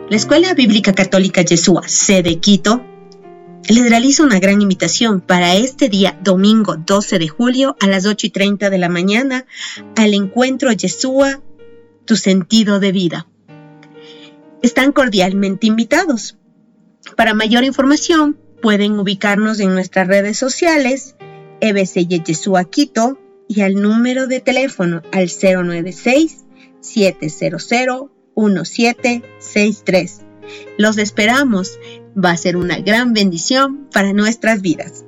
La Escuela Bíblica Católica Yeshua, sede Quito, les realiza una gran invitación para este día, domingo 12 de julio, a las 8:30 de la mañana, al encuentro Yeshua, tu sentido de vida. Están cordialmente invitados. Para mayor información, pueden ubicarnos en nuestras redes sociales, EBCY Yeshua Quito, y al número de teléfono al 096-700-1763. Los esperamos. Va a ser una gran bendición para nuestras vidas.